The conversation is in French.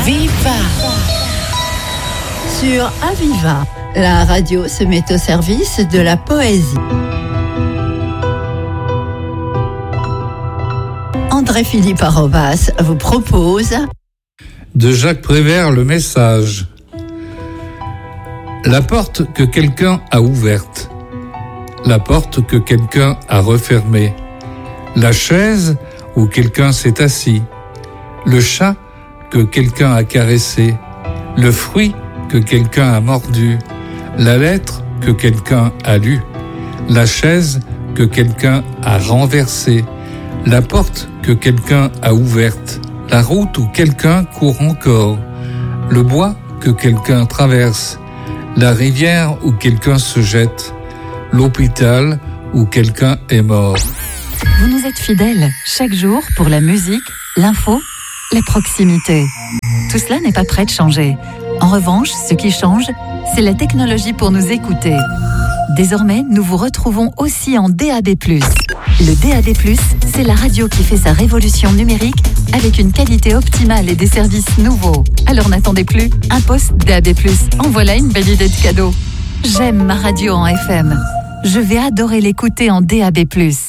Viva! Sur Aviva, la radio se met au service de la poésie. André-Philippe Arobas vous propose de Jacques Prévert le message. La porte que quelqu'un a ouverte, la porte que quelqu'un a refermée, la chaise où quelqu'un s'est assis, le chat que quelqu'un a caressé, le fruit que quelqu'un a mordu, la lettre que quelqu'un a lue, la chaise que quelqu'un a renversée, la porte que quelqu'un a ouverte, la route où quelqu'un court encore, le bois que quelqu'un traverse, la rivière où quelqu'un se jette, l'hôpital où quelqu'un est mort. Vous nous êtes fidèles chaque jour pour la musique, l'info, la proximité. Tout cela n'est pas prêt de changer. En revanche, ce qui change, c'est la technologie pour nous écouter. Désormais, nous vous retrouvons aussi en DAB+. Le DAB+, c'est la radio qui fait sa révolution numérique avec une qualité optimale et des services nouveaux. Alors n'attendez plus, un poste DAB+. En voilà une belle idée de cadeau. J'aime ma radio en FM. Je vais adorer l'écouter en DAB+.